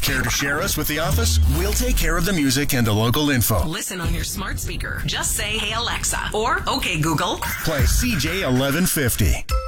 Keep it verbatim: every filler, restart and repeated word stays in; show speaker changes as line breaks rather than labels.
Care to share us with the office? We'll take care of the music and the local info.
Listen on your smart speaker. Just say, "Hey Alexa," or "Okay Google."
Play C J eleven fifty.